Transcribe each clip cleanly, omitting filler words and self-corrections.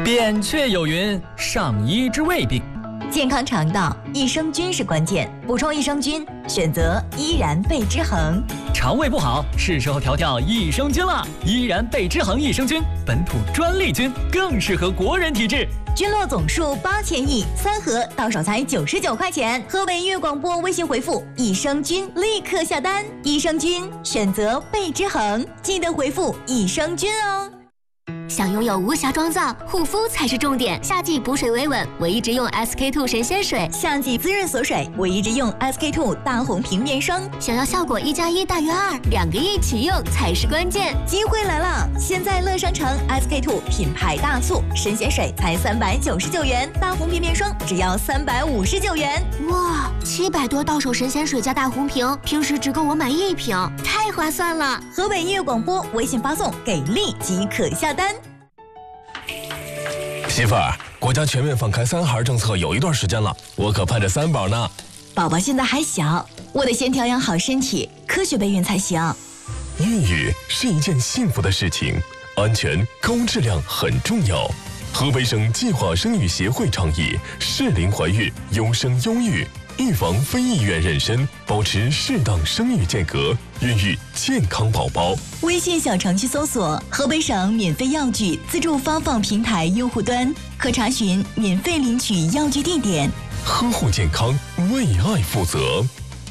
扁鹊有云：上医之未病。 健康肠道，益生菌是关键，补充益生菌，选择依然贝之恒。 肠胃不好，是时候调调益生菌了。依然贝之恒益生菌，本土专利菌，更适合国人体质。 菌落总数8000亿，3盒到手才99块钱。河北音乐广播微信回复益生菌，立刻下单。益生菌选择贝之恒，记得回复益生菌哦。 想拥有无瑕妆造，护肤才是重点。夏季补水维稳，我一直用 SK-II 神仙水； 夏季滋润锁水，我一直用 SK-II 大红瓶面霜。 想要效果1+1大于2，2个一起用才是关键。 机会来了！现在乐商城 SK-II 品牌大促，神仙水才399元，大红瓶面霜只要359元。 哇，700多到手神仙水加大红瓶，平时只够我买1瓶，太划算了！ 河北音乐广播微信发送给力即可下单。 媳妇儿，国家全面放开3孩政策有一段时间了，我可盼着3宝呢。 宝宝现在还小，我得先调养好身体，科学备孕才行。 孕育是一件幸福的事情，安全高质量很重要。河北省计划生育协会倡议适龄怀孕，优生优育，预防非意愿妊娠，保持适当生育间隔，孕育健康宝宝。 微信小程序搜索河北省免费药具自助发放平台用户端，可查询免费领取药具地点。 呵护健康，为爱负责。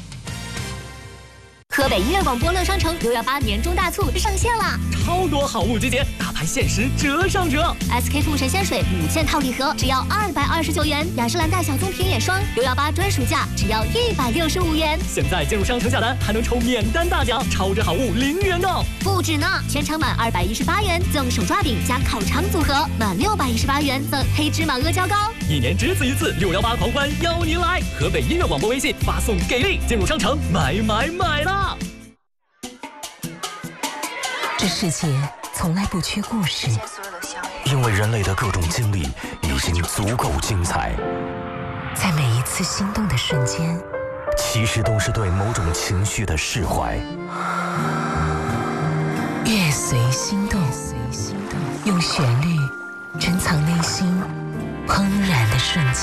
河北音乐广播乐商城618年终大促上线了， 超多好物集结，大牌限时折上折。 SK-II 神仙水5件套礼盒只要229元，雅诗兰黛小棕瓶眼霜618专属价只要165元。 现在进入商城下单还能抽免单大奖，超值好物零元购。 不止呢，全场满218元赠手抓饼加烤肠组合，满618元赠黑芝麻阿胶糕。 一年只此一次，618狂欢邀您来！河北音乐广播微信发送给力，进入商城买啦！ 这世界从来不缺故事， 因为人类的各种经历已经足够精彩， 在每一次心动的瞬间， 其实都是对某种情绪的释怀。 乐随心动，用旋律珍藏内心怦然的瞬间。